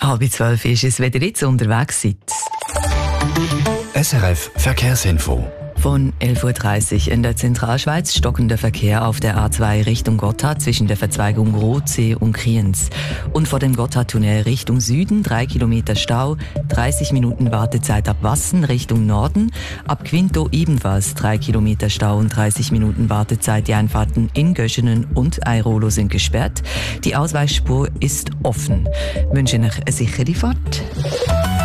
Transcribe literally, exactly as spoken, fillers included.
Halb zwölf ist es, wenn ihr jetzt unterwegs seid. S R F Verkehrsinfo. Von elf Uhr dreißig in der Zentralschweiz stockender Verkehr auf der A zwei Richtung Gotthard zwischen der Verzweigung Rothsee und Kriens. Und vor dem Gotthardtunnel Richtung Süden drei Kilometer Stau, dreißig Minuten Wartezeit ab Wassen Richtung Norden. Ab Quinto ebenfalls drei Kilometer Stau und dreißig Minuten Wartezeit. Die Einfahrten in Göschenen und Airolo sind gesperrt. Die Ausweichspur ist offen. Ich wünsche euch eine sichere Fahrt.